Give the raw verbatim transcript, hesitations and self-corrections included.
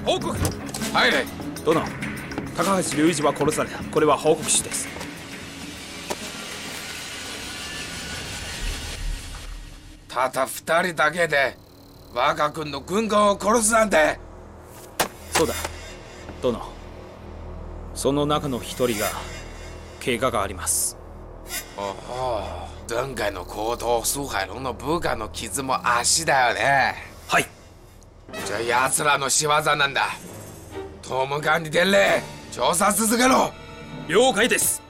報告。 入れ。 殿、高橋隆一は殺された。これは報告書です。 たった二人だけで我が軍の軍官を殺すなんて。 そうだ殿、その中の一人が怪我があります。 おお、前回の強盗蘇海龍の部下の傷も足だよね。 はい。 じゃあ奴らの仕業なんだ。トムカンに伝令、調査続けろ。 了解です。